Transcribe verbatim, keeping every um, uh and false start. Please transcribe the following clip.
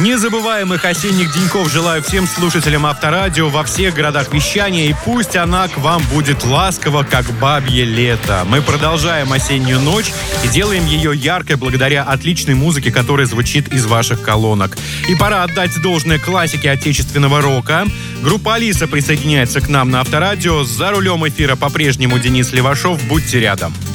Незабываемых осенних деньков желаю всем слушателям Авторадио во всех городах вещания, и пусть она к вам будет ласкова, как бабье лето. Мы продолжаем осеннюю ночь и делаем ее яркой благодаря отличной музыке, которая звучит из ваших колонок. И пора отдать должное классике отечественного рока. Группа «Алиса» присоединяется к нам на Авторадио. За рулем эфира по-прежнему Денис Левашов. Будьте рядом.